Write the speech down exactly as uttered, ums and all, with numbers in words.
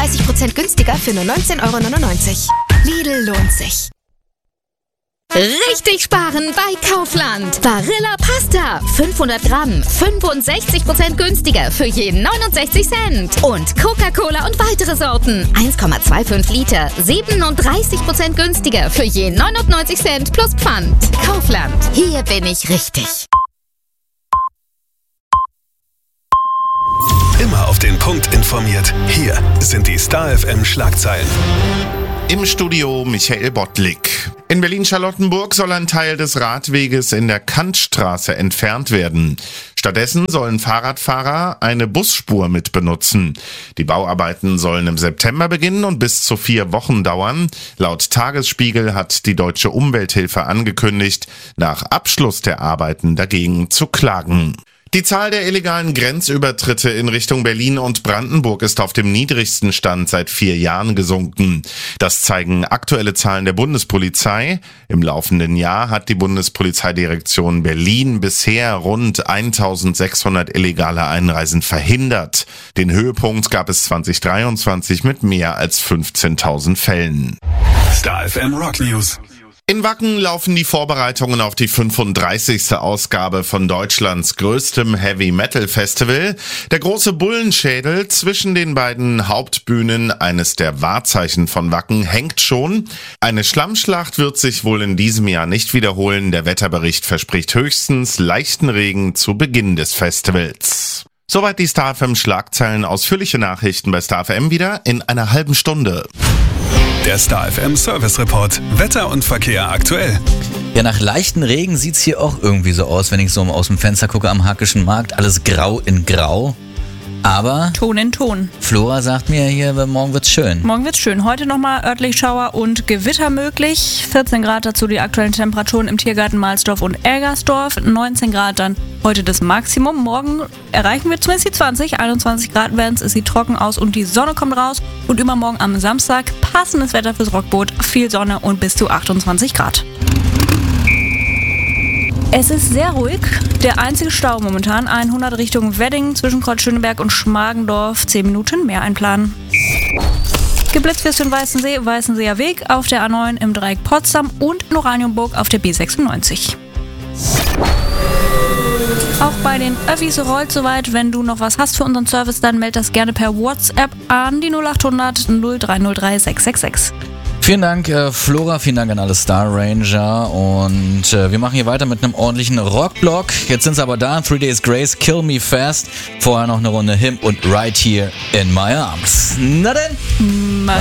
dreißig Prozent günstiger für nur neunzehn Euro neunundneunzig. Lidl lohnt sich. Richtig sparen bei Kaufland. Barilla Pasta, fünfhundert Gramm, fünfundsechzig Prozent günstiger für jeden neunundsechzig Cent. Und Coca-Cola und weitere Sorten, eins Komma fünfundzwanzig Liter, siebenunddreißig Prozent günstiger für jeden neunundneunzig Cent plus Pfand. Kaufland, hier bin ich richtig. Immer auf den Punkt informiert. Hier sind die Star F M Schlagzeilen. Im Studio Michael Bottlik. In Berlin-Charlottenburg soll ein Teil des Radweges in der Kantstraße entfernt werden. Stattdessen sollen Fahrradfahrer eine Busspur mit benutzen. Die Bauarbeiten sollen im September beginnen und bis zu vier Wochen dauern. Laut Tagesspiegel hat die Deutsche Umwelthilfe angekündigt, nach Abschluss der Arbeiten dagegen zu klagen. Die Zahl der illegalen Grenzübertritte in Richtung Berlin und Brandenburg ist auf dem niedrigsten Stand seit vier Jahren gesunken. Das zeigen aktuelle Zahlen der Bundespolizei. Im laufenden Jahr hat die Bundespolizeidirektion Berlin bisher rund eintausendsechshundert illegale Einreisen verhindert. Den Höhepunkt gab es zwanzig dreiundzwanzig mit mehr als fünfzehntausend Fällen. Star F M Rock News. In Wacken laufen die Vorbereitungen auf die fünfunddreißigste Ausgabe von Deutschlands größtem Heavy-Metal-Festival. Der große Bullenschädel zwischen den beiden Hauptbühnen, eines der Wahrzeichen von Wacken, hängt schon. Eine Schlammschlacht wird sich wohl in diesem Jahr nicht wiederholen. Der Wetterbericht verspricht höchstens leichten Regen zu Beginn des Festivals. Soweit die Star F M Schlagzeilen. Ausführliche Nachrichten bei Star F M wieder in einer halben Stunde. Der Star F M Service Report. Wetter und Verkehr aktuell. Ja, nach leichten Regen sieht's hier auch irgendwie so aus, wenn ich so aus dem Fenster gucke am Hackischen Markt. Alles grau in grau. Aber Ton in Ton. Flora sagt mir hier, morgen wird's schön. Morgen wird's schön. Heute nochmal örtlich Schauer und Gewitter möglich. vierzehn Grad dazu die aktuellen Temperaturen im Tiergarten Mahlsdorf und Elgersdorf. neunzehn Grad dann heute das Maximum. Morgen erreichen wir zumindest die zwanzig. einundzwanzig Grad werden's. Es sieht trocken aus und die Sonne kommt raus. Und übermorgen am Samstag passendes Wetter fürs Rockboot. Viel Sonne und bis zu achtundzwanzig Grad. Es ist sehr ruhig. Der einzige Stau momentan, hundert Richtung Wedding zwischen Kreuzschöneberg und Schmargendorf. zehn Minuten mehr einplanen. Geblitzt wirst du in Weißensee, Weißenseer Weg auf der A neun im Dreieck Potsdam und in Oranienburg auf der B sechsundneunzig. Auch bei den Öffis rollt soweit. Wenn du noch was hast für unseren Service, dann meld das gerne per WhatsApp an die null achthundert null drei null drei sechs sechs sechs. Vielen Dank, äh, Flora, vielen Dank an alle Star Ranger und äh, wir machen hier weiter mit einem ordentlichen Rockblock. Jetzt sind sie aber da, Three Days Grace, Kill Me Fast, vorher noch eine Runde Him und Right Here in My Arms. Na denn?